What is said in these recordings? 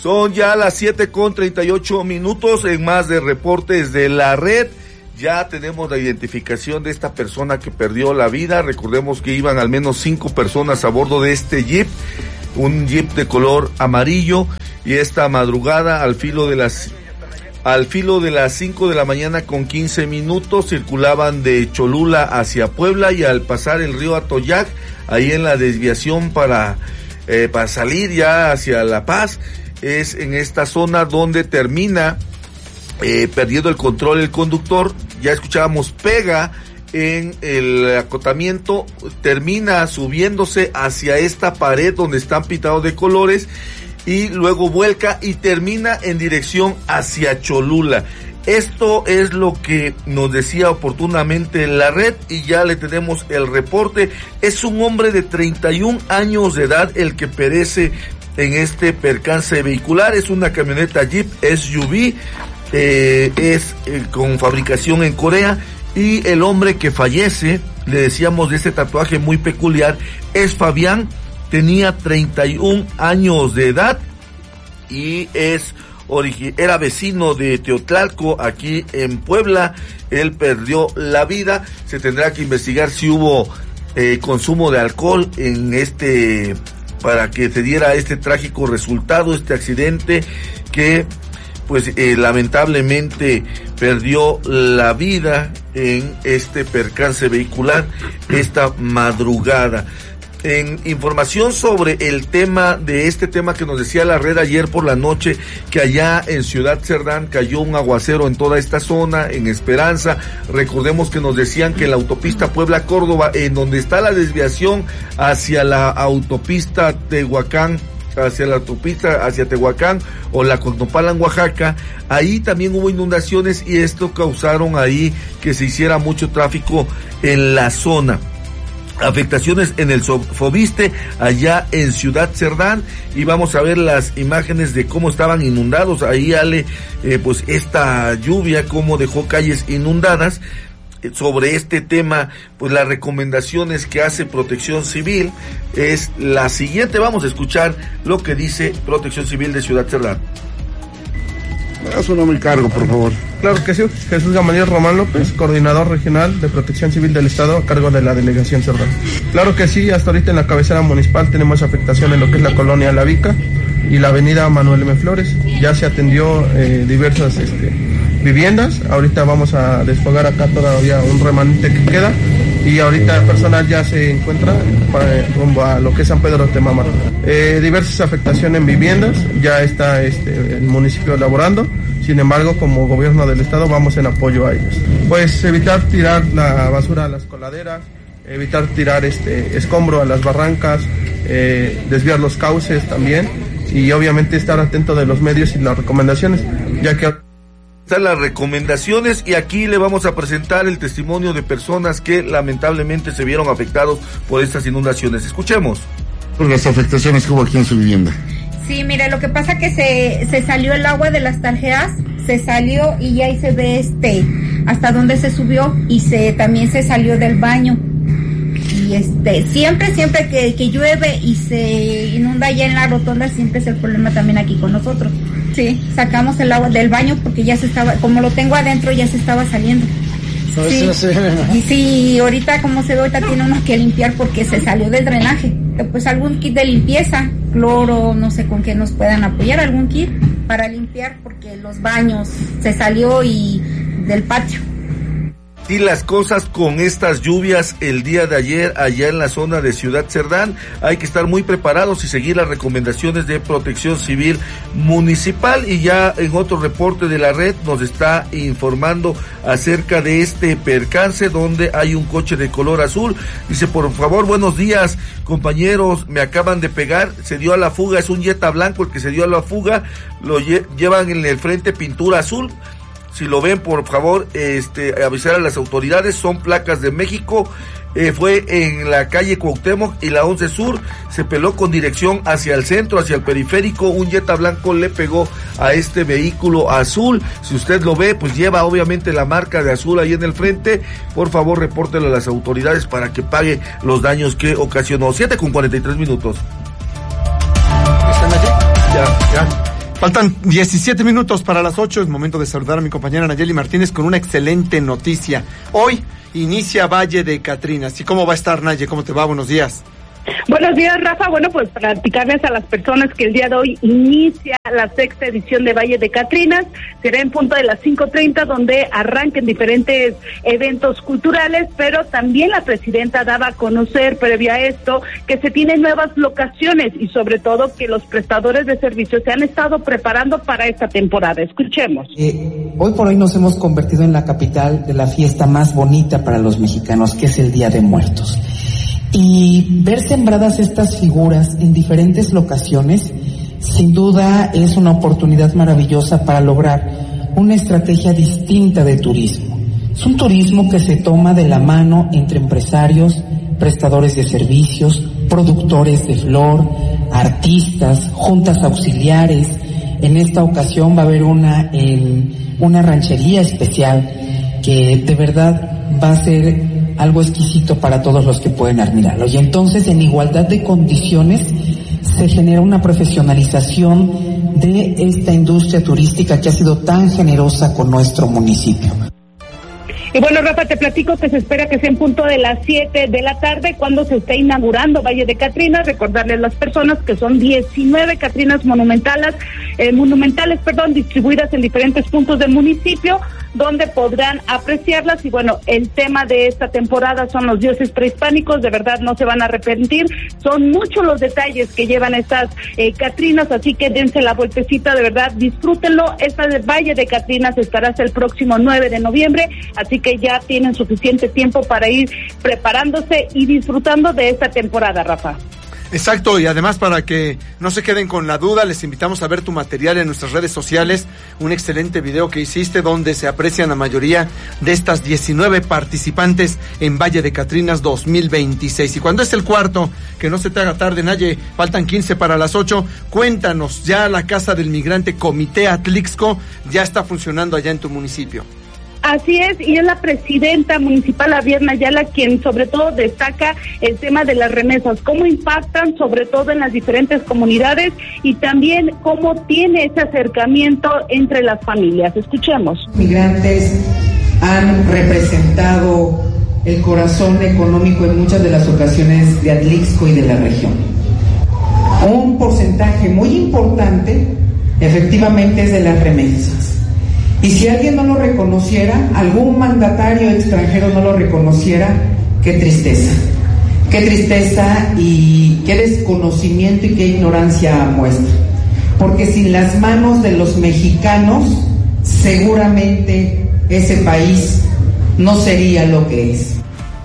Son ya las 7:38 en más de reportes de la red. Ya tenemos la identificación de esta persona que perdió la vida. Recordemos que iban al menos 5 personas a bordo de este jeep, un jeep de color amarillo, y esta madrugada al filo de las 5 de la mañana con 15 minutos circulaban de Cholula hacia Puebla, y al pasar el río Atoyac, ahí en la desviación para salir ya hacia La Paz, es en esta zona donde termina perdiendo el control el conductor. Ya escuchábamos, pega en el acotamiento, termina subiéndose hacia esta pared donde están pintados de colores, y luego vuelca y termina en dirección hacia Cholula. Esto es lo que nos decía oportunamente la red, y ya le tenemos el reporte. Es un hombre de 31 años de edad el que perece en este percance vehicular. Es una camioneta Jeep SUV, con fabricación en Corea, y el hombre que fallece, le decíamos de este tatuaje muy peculiar, es Fabián, tenía 31 años de edad y era vecino de Teotlalco, aquí en Puebla. Él perdió la vida. Se tendrá que investigar si hubo consumo de alcohol para que se diera este trágico resultado, este accidente que lamentablemente perdió la vida en este percance vehicular esta madrugada. En información sobre el tema que nos decía la red ayer por la noche, que allá en Ciudad Cerdán cayó un aguacero en toda esta zona, en Esperanza. Recordemos que nos decían que la autopista Puebla-Córdoba, en donde está la desviación hacia la autopista Tehuacán, hacia Tehuacán o la Cognopalan, Oaxaca, ahí también hubo inundaciones, y esto causaron ahí que se hiciera mucho tráfico en la zona. Afectaciones en el Fobiste, allá en Ciudad Cerdán, y vamos a ver las imágenes de cómo estaban inundados ahí, Ale, esta lluvia, cómo dejó calles inundadas. Sobre este tema, las recomendaciones que hace Protección Civil es la siguiente. Vamos a escuchar lo que dice Protección Civil de Ciudad Cerdán. Haz un nombre y cargo, por favor. Claro que sí. Jesús Gamaliel Román López, coordinador regional de Protección Civil del Estado, a cargo de la Delegación Cerdán. Claro que sí, hasta ahorita en la cabecera municipal tenemos afectación en lo que es la colonia La Vica y la avenida Manuel M. Flores. Ya se atendió diversas viviendas. Ahorita vamos a desfogar acá todavía un remanente que queda, y ahorita el personal ya se encuentra rumbo a lo que es San Pedro Temamar. Diversas afectaciones en viviendas, ya está el municipio elaborando. Sin embargo, como gobierno del estado vamos en apoyo a ellos. Pues evitar tirar la basura a las coladeras, evitar tirar escombro a las barrancas, desviar los cauces también, y obviamente estar atento de los medios y las recomendaciones, ya que están las recomendaciones, y aquí le vamos a presentar el testimonio de personas que lamentablemente se vieron afectados por estas inundaciones. Escuchemos. Por las afectaciones que hubo aquí en su vivienda. Sí, mire, lo que pasa que se salió el agua de las tarjeas, se salió, y ahí se ve hasta donde se subió, y también se salió del baño. Y siempre que llueve y se inunda ya en la rotonda, siempre es el problema también aquí con nosotros. Sí, sacamos el agua del baño porque ya se estaba, como lo tengo adentro, ya se estaba saliendo. Sí, y sí, ahorita como se ve, ahorita tiene uno que limpiar porque se salió del drenaje. Pues algún kit de limpieza, cloro, no sé con qué nos puedan apoyar, algún kit para limpiar porque los baños se salió y del patio. Y las cosas con estas lluvias el día de ayer allá en la zona de Ciudad Cerdán, hay que estar muy preparados y seguir las recomendaciones de Protección Civil Municipal. Y ya en otro reporte de la red nos está informando acerca de este percance donde hay un coche de color azul. Dice, por favor, buenos días compañeros, me acaban de pegar, se dio a la fuga, es un Jetta blanco el que se dio a la fuga, lo llevan en el frente pintura azul. Si lo ven, por favor, avisar a las autoridades. Son placas de México. Fue en la calle Cuauhtémoc y la 11 Sur. Se peló con dirección hacia el centro, hacia el periférico. Un Jetta blanco le pegó a este vehículo azul. Si usted lo ve, pues lleva obviamente la marca de azul ahí en el frente. Por favor, repórtelo a las autoridades para que pague los daños que ocasionó. 7:43. ¿Están allí? Ya. Faltan 17 minutos para las 8, es momento de saludar a mi compañera Nayeli Martínez con una excelente noticia. Hoy inicia Valle de Catrinas. ¿Y cómo va a estar, Naye? ¿Cómo te va? Buenos días. Buenos días, Rafa. Bueno, pues platicarles a las personas que el día de hoy inicia la 6ª edición de Valle de Catrinas. Será en punto de las 5:30, donde arranquen diferentes eventos culturales, pero también la presidenta daba a conocer, previa a esto, que se tienen nuevas locaciones y sobre todo que los prestadores de servicios se han estado preparando para esta temporada. Escuchemos. Hoy por hoy nos hemos convertido en la capital de la fiesta más bonita para los mexicanos, que es el Día de Muertos. Y ver sembradas estas figuras en diferentes locaciones, sin duda es una oportunidad maravillosa para lograr una estrategia distinta de turismo. Es un turismo que se toma de la mano entre empresarios, prestadores de servicios, productores de flor, artistas, juntas auxiliares. En esta ocasión va a haber una ranchería especial que de verdad va a ser algo exquisito para todos los que pueden admirarlo. Y entonces, en igualdad de condiciones, se genera una profesionalización de esta industria turística que ha sido tan generosa con nuestro municipio. Y bueno, Rafa, te platico que se espera que sea en punto de las 7 de la tarde cuando se esté inaugurando Valle de Catrinas. Recordarles a las personas que son 19 Catrinas monumentales, distribuidas en diferentes puntos del municipio, donde podrán apreciarlas. Y bueno, el tema de esta temporada son los dioses prehispánicos. De verdad no se van a arrepentir, son muchos los detalles que llevan estas Catrinas, así que dense la vueltecita, de verdad, disfrútenlo. Esta de Valle de Catrinas estará hasta el próximo 9 de noviembre, así que ya tienen suficiente tiempo para ir preparándose y disfrutando de esta temporada, Rafa. Exacto, y además para que no se queden con la duda, les invitamos a ver tu material en nuestras redes sociales, un excelente video que hiciste donde se aprecian la mayoría de estas 19 participantes en Valle de Catrinas 2026. Y cuando es el cuarto, que no se te haga tarde, Naye, faltan 15 para las 8, cuéntanos, ya la Casa del Migrante Comité Atlixco ya está funcionando allá en tu municipio. Así es, y es la presidenta municipal, Avierna Ayala, quien sobre todo destaca el tema de las remesas, cómo impactan sobre todo en las diferentes comunidades y también cómo tiene ese acercamiento entre las familias. Escuchemos. Migrantes han representado el corazón económico en muchas de las ocasiones de Atlixco y de la región. Un porcentaje muy importante efectivamente es de las remesas. Y si alguien no lo reconociera, algún mandatario extranjero no lo reconociera, qué tristeza y qué desconocimiento y qué ignorancia muestra. Porque sin las manos de los mexicanos, seguramente ese país no sería lo que es.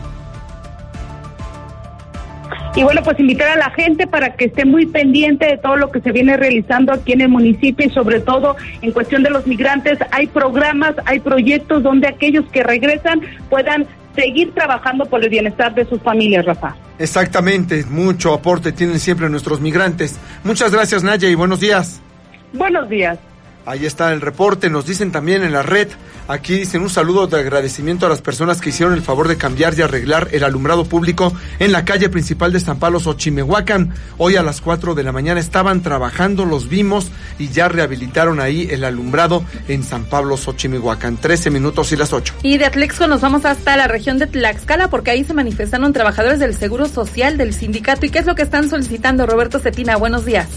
Y bueno, pues invitar a la gente para que esté muy pendiente de todo lo que se viene realizando aquí en el municipio y sobre todo en cuestión de los migrantes. Hay programas, hay proyectos donde aquellos que regresan puedan seguir trabajando por el bienestar de sus familias, Rafa. Exactamente, mucho aporte tienen siempre nuestros migrantes. Muchas gracias, Naye, y buenos días. Buenos días. Ahí está el reporte, nos dicen también en la red, aquí dicen un saludo de agradecimiento a las personas que hicieron el favor de cambiar y arreglar el alumbrado público en la calle principal de San Pablo, Xochimehuacán. Hoy a las 4 de la mañana estaban trabajando, los vimos y ya rehabilitaron ahí el alumbrado en San Pablo, Xochimehuacán. 13 minutos y las 8. Y de Atlixco nos vamos hasta la región de Tlaxcala porque ahí se manifestaron trabajadores del Seguro Social del sindicato. ¿Y qué es lo que están solicitando? Roberto Cetina, buenos días.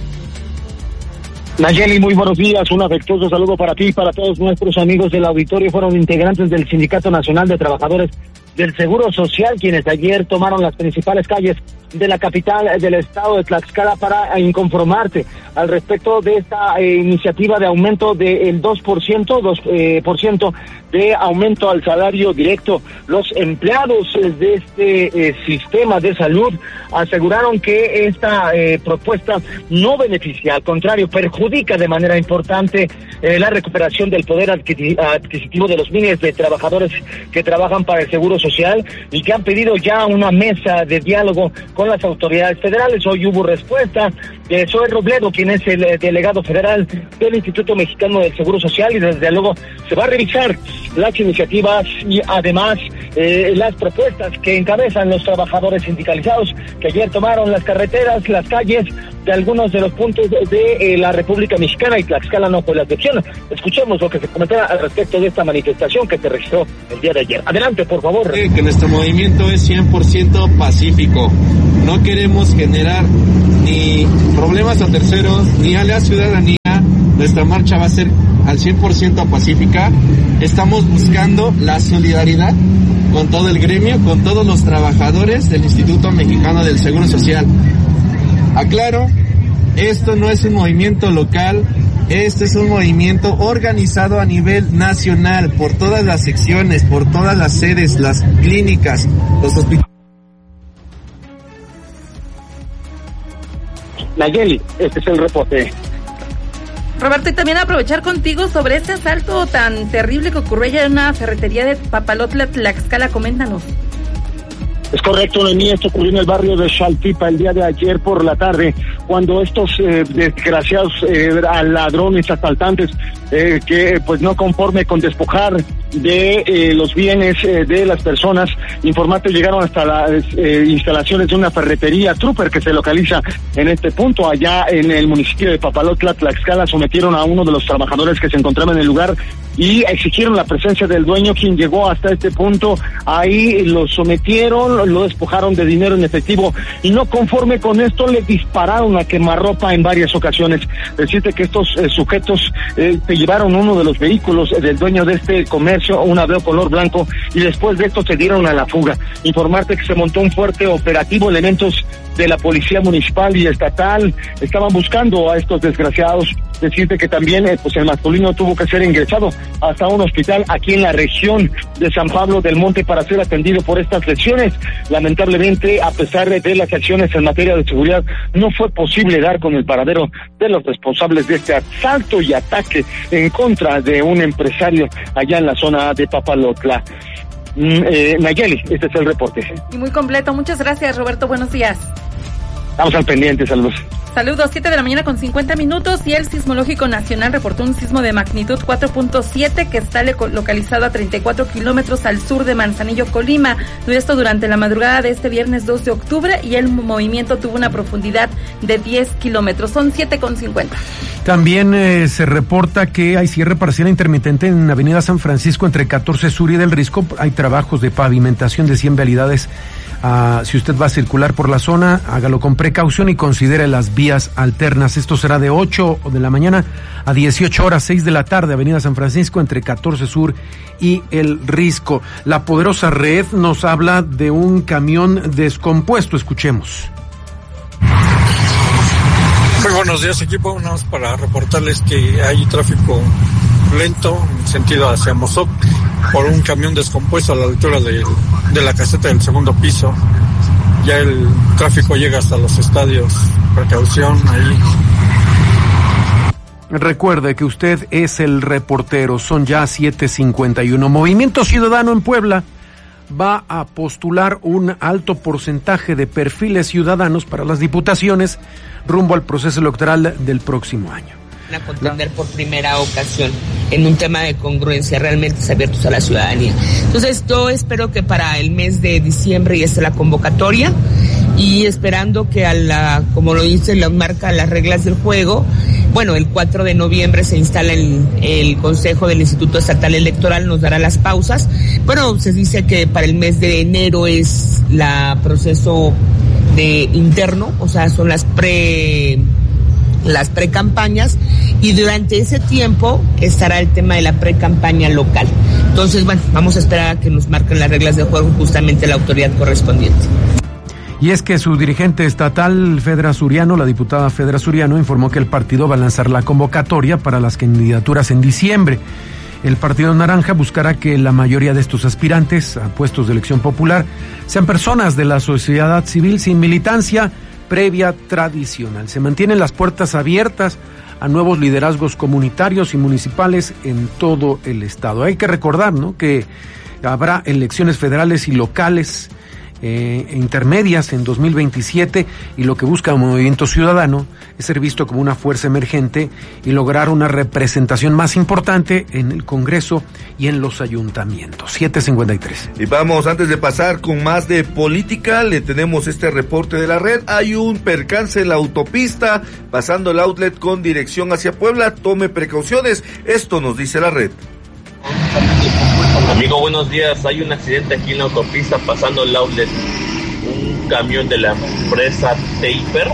Nayeli, muy buenos días, un afectuoso saludo para ti y para todos nuestros amigos del auditorio. Fueron integrantes del Sindicato Nacional de Trabajadores del Seguro Social quienes ayer tomaron las principales calles de la capital del estado de Tlaxcala para inconformarse al respecto de esta iniciativa de aumento del 2% de aumento al salario directo. Los empleados de este sistema de salud aseguraron que esta propuesta no beneficia, al contrario, perjudica de manera importante la recuperación del poder adquisitivo de los miles de trabajadores que trabajan para el Seguro Social y que han pedido ya una mesa de diálogo con las autoridades federales. Hoy hubo respuesta de Zoe Robledo, quien es el delegado federal del Instituto Mexicano del Seguro Social, y desde luego se va a revisar las iniciativas y además las propuestas que encabezan los trabajadores sindicalizados que ayer tomaron las carreteras, las calles de algunos de los puntos de la República Mexicana, y Tlaxcala no fue la excepción. Escuchemos lo que se comentaba al respecto de esta manifestación que se registró el día de ayer. Adelante, por favor. Que nuestro movimiento es 100% pacífico. No queremos generar ni problemas a terceros, ni a la ciudadanía. Nuestra marcha va a ser al 100% pacífica. Estamos buscando la solidaridad con todo el gremio, con todos los trabajadores del Instituto Mexicano del Seguro Social. Aclaro, esto no es un movimiento local, este es un movimiento organizado a nivel nacional, por todas las secciones, por todas las sedes, las clínicas, los hospitales. Nayeli, este es el reporte. Roberto, y también aprovechar contigo sobre este asalto tan terrible que ocurrió allá en una ferretería de Papalotla, Tlaxcala. Coméntanos. Es correcto, Noemí, esto ocurrió en el barrio de Xaltipa el día de ayer por la tarde, cuando estos desgraciados ladrones, asaltantes, que pues no conforme con despojar de los bienes de las personas, informantes llegaron hasta las instalaciones de una ferretería Trooper que se localiza en este punto, allá en el municipio de Papalotla, Tlaxcala. Sometieron a uno de los trabajadores que se encontraba en el lugar y exigieron la presencia del dueño, quien llegó hasta este punto. Ahí lo sometieron, lo despojaron de dinero en efectivo y no conforme con esto le dispararon a quemarropa en varias ocasiones. Decirte que estos sujetos se llevaron uno de los vehículos del dueño de este comercio, un Aveo color blanco, y después de esto se dieron a la fuga. Informarte que se montó un fuerte operativo, elementos de la policía municipal y estatal estaban buscando a estos desgraciados. Decirte que también pues el masculino tuvo que ser ingresado hasta un hospital aquí en la región de San Pablo del Monte para ser atendido por estas lesiones. Lamentablemente, a pesar de las acciones en materia de seguridad, no fue posible dar con el paradero de los responsables de este asalto y ataque en contra de un empresario allá en la zona de Papalotla. Nayeli, este es el reporte. Y muy completo. Muchas gracias, Roberto. Buenos días. Estamos al pendiente. Saludos. Saludos, 7:50 a.m, y el Sismológico Nacional reportó un sismo de magnitud 4.7 que está localizado a 34 kilómetros al sur de Manzanillo, Colima. Esto durante la madrugada de este viernes 2 de octubre y el movimiento tuvo una profundidad de 10 kilómetros. Son 7:50. También se reporta que hay cierre parcial intermitente en Avenida San Francisco entre 14 Sur y del Risco. Hay trabajos de pavimentación de 100 vialidades. Si usted va a circular por la zona, hágalo con precaución y considere las vías alternas. Esto será de 8 de la mañana a 18 horas, 6 de la tarde, Avenida San Francisco, entre 14 Sur y el Risco. La poderosa red nos habla de un camión descompuesto. Escuchemos. Muy buenos días, equipo. Nada más para reportarles que hay tráfico lento en sentido hacia Mozoc por un camión descompuesto a la altura de la caseta del segundo piso. Ya el tráfico llega hasta los estadios. Precaución ahí. Recuerde que usted es el reportero. Son ya 7:51. Movimiento Ciudadano en Puebla va a postular un alto porcentaje de perfiles ciudadanos para las diputaciones rumbo al proceso electoral del próximo año. A contender por primera ocasión en un tema de congruencia realmente abiertos a la ciudadanía. Entonces yo espero que para el mes de diciembre ya esté la convocatoria y esperando que como lo dice, lo marca las reglas del juego. Bueno, el 4 de noviembre se instala el Consejo del Instituto Estatal Electoral, nos dará las pausas. Bueno, se dice que para el mes de enero es la proceso de interno, o sea, son las precampañas, y durante ese tiempo estará el tema de la precampaña local. Entonces, bueno, vamos a esperar a que nos marquen las reglas de juego justamente la autoridad correspondiente. Y es que su dirigente estatal, Fedra Suriano, la diputada Fedra Suriano, informó que el partido va a lanzar la convocatoria para las candidaturas en diciembre. El Partido Naranja buscará que la mayoría de estos aspirantes a puestos de elección popular sean personas de la sociedad civil sin militancia previa tradicional. Se mantienen las puertas abiertas a nuevos liderazgos comunitarios y municipales en todo el estado. Hay que recordar, ¿no?, que habrá elecciones federales y locales intermedias en 2027, y lo que busca Movimiento Ciudadano es ser visto como una fuerza emergente y lograr una representación más importante en el Congreso y en los ayuntamientos. 7:53. Y vamos, antes de pasar con más de política, le tenemos este reporte de la red. Hay un percance en la autopista pasando el outlet con dirección hacia Puebla. Tome precauciones. Esto nos dice la red. Amigo, buenos días. Hay un accidente aquí en la autopista pasando el outlet. Un camión de la empresa Taper.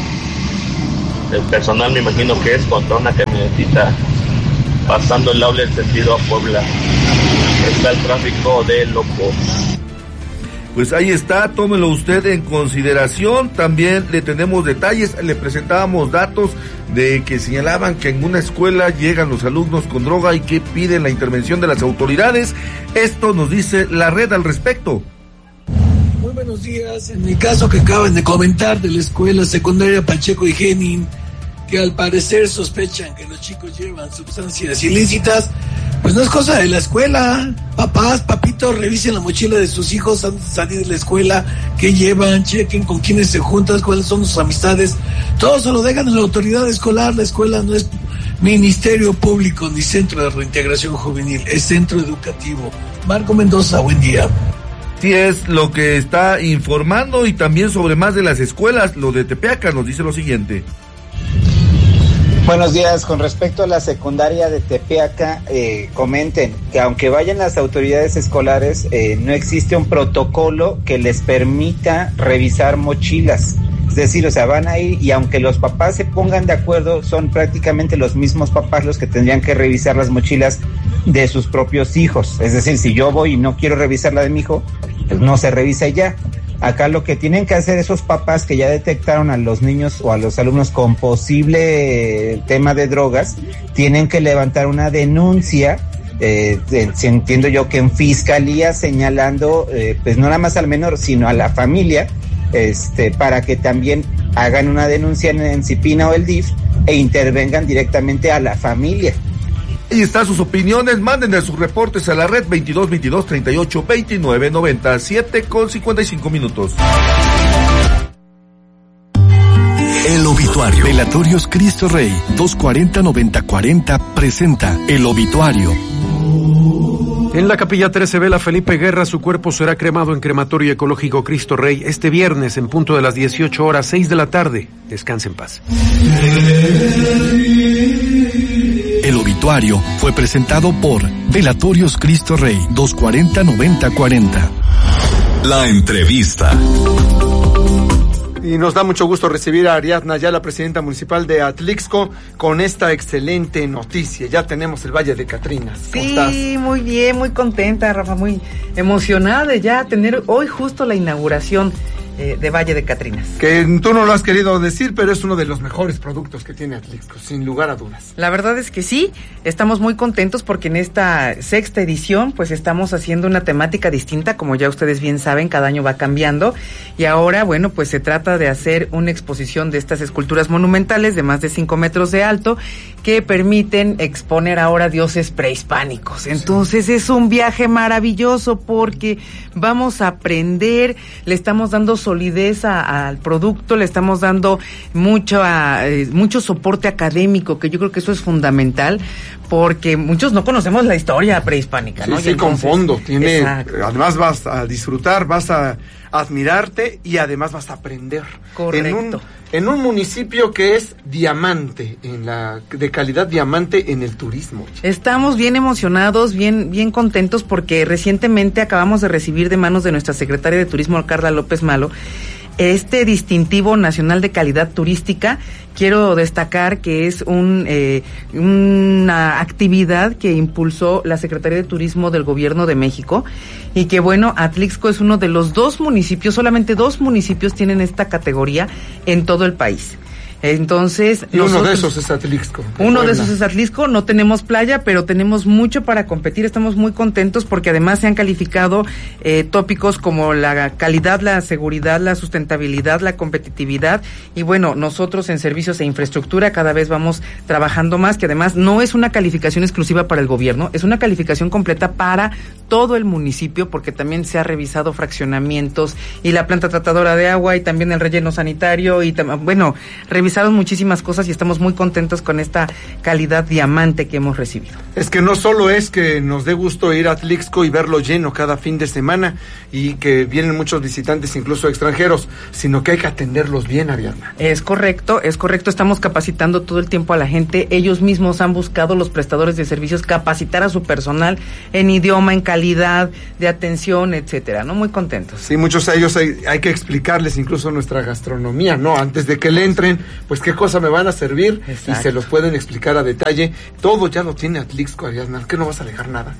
El personal me imagino que es contra una camionetita pasando el outlet sentido a Puebla. Está el tráfico de locos. Pues ahí está, tómelo usted en consideración. También le tenemos detalles, le presentábamos datos de que señalaban que en una escuela llegan los alumnos con droga y que piden la intervención de las autoridades. Esto nos dice la red al respecto. Muy buenos días. En el caso que acaban de comentar de la escuela secundaria Pacheco y Genin, que al parecer sospechan que los chicos llevan sustancias ilícitas, pues no es cosa de la escuela. Papás, papitos, revisen la mochila de sus hijos antes de salir de la escuela, qué llevan, chequen con quiénes se juntan, cuáles son sus amistades. Todo se lo dejan a la autoridad escolar. La escuela no es ministerio público ni centro de reintegración juvenil, es centro educativo. Marco Mendoza, buen día. Sí, es lo que está informando. Y también sobre más de las escuelas, lo de Tepeaca nos dice lo siguiente. Buenos días. Con respecto a la secundaria de Tepeaca, comenten que aunque vayan las autoridades escolares, no existe un protocolo que les permita revisar mochilas. Es decir, o sea, van a ir y aunque los papás se pongan de acuerdo, son prácticamente los mismos papás los que tendrían que revisar las mochilas de sus propios hijos. Es decir, si yo voy y no quiero revisar la de mi hijo, pues no se revisa ya. Acá lo que tienen que hacer esos papás que ya detectaron a los niños o a los alumnos con posible tema de drogas, tienen que levantar una denuncia, entiendo yo que en fiscalía, señalando pues no nada más al menor, sino a la familia, para que también hagan una denuncia en Cipina o el DIF e intervengan directamente a la familia. Ahí están sus opiniones, mándenle sus reportes a la red 22-22-38-29-90, 7:55. El obituario. Velatorios Cristo Rey 240-9040 presenta El obituario. En la Capilla 13 Vela Felipe Guerra, su cuerpo será cremado en Crematorio Ecológico Cristo Rey este viernes en punto de las 18 horas, 6 de la tarde. Descanse en paz. El obituario fue presentado por Velatorios Cristo Rey 240-9040. La entrevista. Y nos da mucho gusto recibir a Ariadna, ya la presidenta municipal de Atlixco, con esta excelente noticia. Ya tenemos el Valle de Catrinas. ¿Cómo estás? Muy bien, muy contenta, Rafa, muy emocionada de ya tener hoy justo la inauguración de Valle de Catrinas. Que tú no lo has querido decir, pero es uno de los mejores productos que tiene Atlixco, sin lugar a dudas. La verdad es que sí, estamos muy contentos porque en esta 6ª edición pues estamos haciendo una temática distinta, como ya ustedes bien saben, cada año va cambiando, y ahora, bueno, pues se trata de hacer una exposición de estas esculturas monumentales de más de 5 metros de alto, que permiten exponer ahora dioses prehispánicos. Entonces es un viaje maravilloso porque vamos a aprender, le estamos dando solidez al producto, le estamos dando mucho soporte académico, que yo creo que eso es fundamental, porque muchos no conocemos la historia prehispánica, ¿no? Sí, con fondo, además vas a disfrutar, vas a admirarte y además vas a aprender. Correcto. En un municipio que es diamante, de calidad diamante en el turismo. Estamos bien emocionados, bien contentos, porque recientemente acabamos de recibir de manos de nuestra secretaria de Turismo, Carla López Malo, este distintivo nacional de calidad turística. Quiero destacar que es una actividad que impulsó la Secretaría de Turismo del Gobierno de México, y que, bueno, Atlixco es uno de los 2 municipios, solamente 2 municipios tienen esta categoría en todo el país. Entonces, y uno de esos es Atlixco. Uno de esos es Atlixco, no tenemos playa, pero tenemos mucho para competir, estamos muy contentos porque además se han calificado tópicos como la calidad, la seguridad, la sustentabilidad, la competitividad, y bueno, nosotros en servicios e infraestructura cada vez vamos trabajando más, que además no es una calificación exclusiva para el gobierno, es una calificación completa para todo el municipio, porque también se ha revisado fraccionamientos y la planta tratadora de agua y también el relleno sanitario y bueno, revisaron muchísimas cosas y estamos muy contentos con esta calidad diamante que hemos recibido. Es que no solo es que nos dé gusto ir a Atlixco y verlo lleno cada fin de semana y que vienen muchos visitantes, incluso extranjeros, sino que hay que atenderlos bien, Ariadna. Es correcto, estamos capacitando todo el tiempo a la gente, ellos mismos han buscado, los prestadores de servicios, capacitar a su personal en idioma, en calidad de atención, etcétera, ¿no? Muy contentos. Sí, muchos de ellos hay que explicarles incluso nuestra gastronomía, ¿no? Antes de que le entren, pues qué cosa me van a servir. Exacto. Y se los pueden explicar a detalle. Todo ya lo tiene Atlixco, Ariadna, que no vas a dejar nada.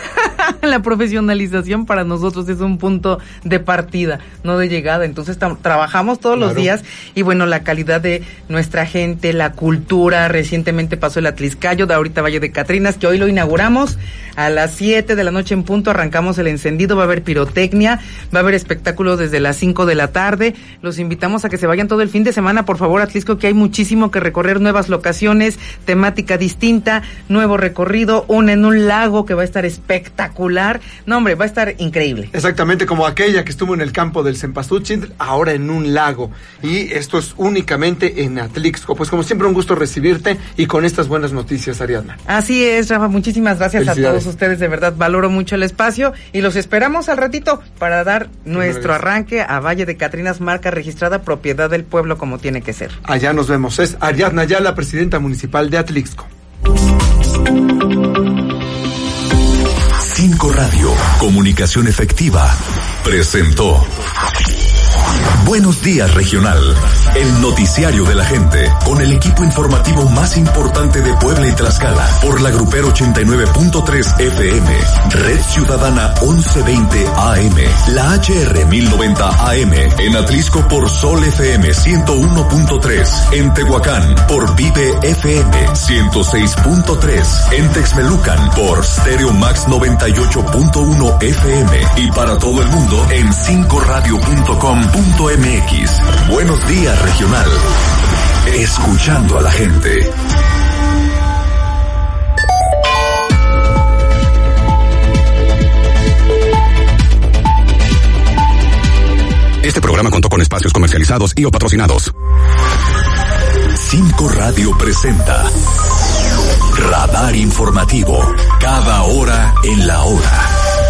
La profesionalización para nosotros es un punto de partida, no de llegada. Entonces trabajamos todos los días y bueno, la calidad de nuestra gente, la cultura. Recientemente pasó el Atlixcayo, de ahorita Valle de Catrinas, que hoy lo inauguramos a las 7 de la noche en punto. Arrancamos el encendido, va a haber pirotecnia, va a haber espectáculos desde las 5 de la tarde. Los invitamos a que se vayan todo el fin de semana, por favor, a Atlixco, que hay muchísimo que recorrer, nuevas locaciones, temática distinta, nuevo recorrido, en un lago que va a estar espectacular. No, hombre, va a estar increíble. Exactamente, como aquella que estuvo en el campo del Cempasúchil, ahora en un lago. Y esto es únicamente en Atlixco. Pues como siempre, un gusto recibirte y con estas buenas noticias, Ariadna. Así es, Rafa, muchísimas gracias a todos ustedes, de verdad, valoro mucho el espacio y los esperamos al ratito para dar nuestro arranque a Valle de Catrinas, marca registrada, propiedad del pueblo como tiene que ser. Allá nos vemos. Es Ariadna Ayala, presidenta municipal de Atlixco. 5 Radio, comunicación efectiva, presentó Buenos Días Regional, el noticiario de la gente, con el equipo informativo más importante de Puebla y Tlaxcala, por la Grupero 89.3 FM, Red Ciudadana 1120 AM, la HR 1090 AM, en Atlixco por Sol FM 101.3, en Tehuacán por Vive FM 106.3, en Texmelucan por Stereo Max 98.1 FM y para todo el mundo en 5radio.com.mx. Buenos Días Regional, escuchando a la gente. Este programa contó con espacios comercializados y o patrocinados. 5 Radio presenta Radar Informativo, cada hora en la hora.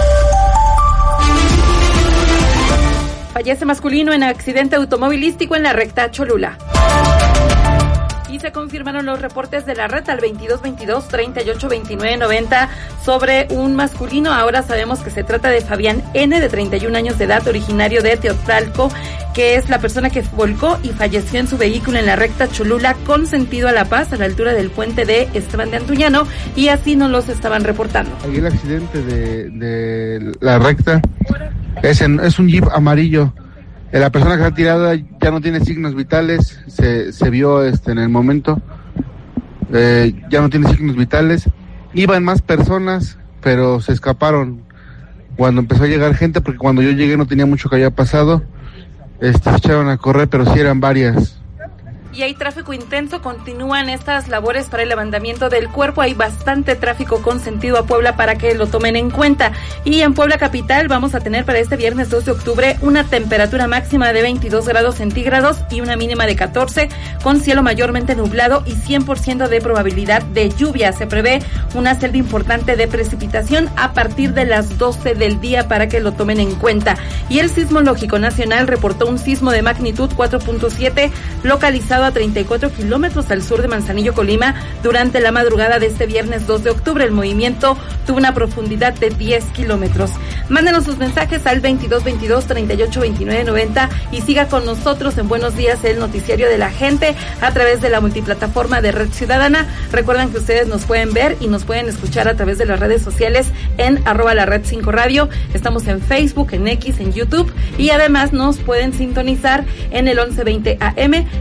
Fallece masculino en accidente automovilístico en la recta Cholula. Y se confirmaron los reportes de la red al 2222-382990 sobre un masculino. Ahora sabemos que se trata de Fabián N., de 31 años de edad, originario de Teotzalco, que es la persona que volcó y falleció en su vehículo en la recta Cholula con sentido a La Paz, a la altura del puente de Esteban de Antuñano, y así nos los estaban reportando. Aquí el accidente de la recta es un Jeep amarillo. La persona que está tirada ya no tiene signos vitales, se vio en el momento, ya no tiene signos vitales. Iban más personas, pero se escaparon cuando empezó a llegar gente, porque cuando yo llegué no tenía mucho que haya pasado. Se echaron a correr, pero sí eran varias. Y hay tráfico intenso, continúan estas labores para el levantamiento del cuerpo, hay bastante tráfico con sentido a Puebla para que lo tomen en cuenta. Y en Puebla capital vamos a tener para este viernes 2 de octubre una temperatura máxima de 22 grados centígrados y una mínima de 14, con cielo mayormente nublado y 100% de probabilidad de lluvia. Se prevé una celda importante de precipitación a partir de las 12 del día para que lo tomen en cuenta. Y el Sismológico Nacional reportó un sismo de magnitud 4.7 localizado a 34 kilómetros al sur de Manzanillo, Colima, durante la madrugada de este viernes 2 de octubre. El movimiento tuvo una profundidad de 10 kilómetros. Mándenos sus mensajes al 2222-382990 y siga con nosotros en Buenos Días, el noticiario de la gente, a través de la multiplataforma de Red Ciudadana. Recuerden que ustedes nos pueden ver y nos pueden escuchar a través de las redes sociales en @lared5radio. Estamos en Facebook, en X, en YouTube, y además nos pueden sintonizar en el 1120 AM, la Grupero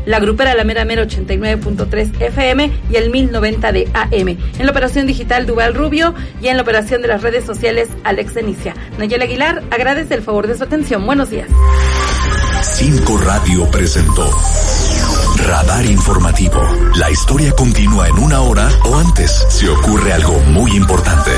para la mera 89.3 FM y el 1090 de AM. En la operación digital Duval Rubio y en la operación de las redes sociales Alex Denicia. Nayeli Aguilar agradece el favor de su atención. Buenos días. 5 Radio presentó Radar Informativo. La historia continúa en 1 hora o antes si ocurre algo muy importante.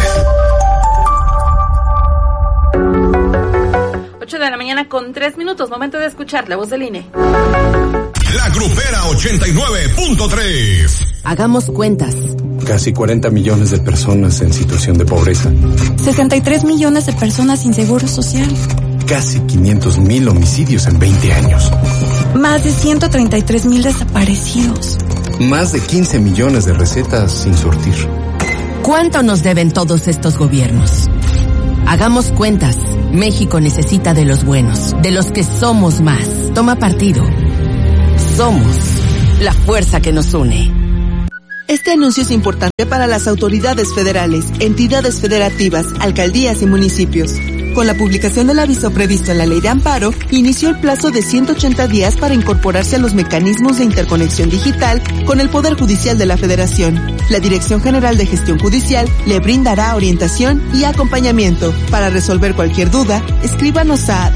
8 de la mañana con 3 minutos. Momento de escuchar la voz del INE. La Grupera 89.3. Hagamos cuentas. Casi 40 millones de personas en situación de pobreza. 63 millones de personas sin seguro social. Casi 500,000 homicidios en 20 años. Más de 133,000 desaparecidos. Más de 15 millones de recetas sin surtir. ¿Cuánto nos deben todos estos gobiernos? Hagamos cuentas. México necesita de los buenos, de los que somos más. Toma partido. Somos la fuerza que nos une. Este anuncio es importante para las autoridades federales, entidades federativas, alcaldías y municipios. Con la publicación del aviso previsto en la Ley de Amparo, inició el plazo de 180 días para incorporarse a los mecanismos de interconexión digital con el Poder Judicial de la Federación. La Dirección General de Gestión Judicial le brindará orientación y acompañamiento. Para resolver cualquier duda, escríbanos a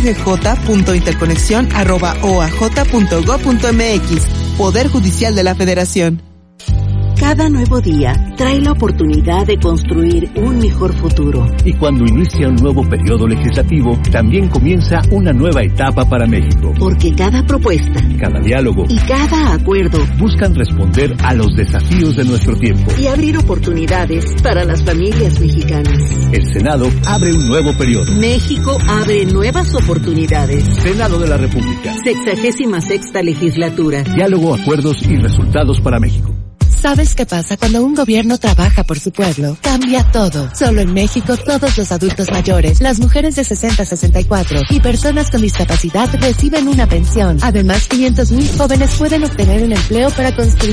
dggj.interconexión@oaj.gov.mx. Poder Judicial de la Federación. Cada nuevo día trae la oportunidad de construir un mejor futuro. Y cuando inicia un nuevo periodo legislativo, también comienza una nueva etapa para México. Porque cada propuesta, cada diálogo y cada acuerdo buscan responder a los desafíos de nuestro tiempo y abrir oportunidades para las familias mexicanas. El Senado abre un nuevo periodo. México abre nuevas oportunidades. Senado de la República. 66ª legislatura. Diálogo, acuerdos y resultados para México. ¿Sabes qué pasa cuando un gobierno trabaja por su pueblo? Cambia todo. Solo en México, todos los adultos mayores, las mujeres de 60 a 64 y personas con discapacidad reciben una pensión. Además, 500,000 jóvenes pueden obtener un empleo para construir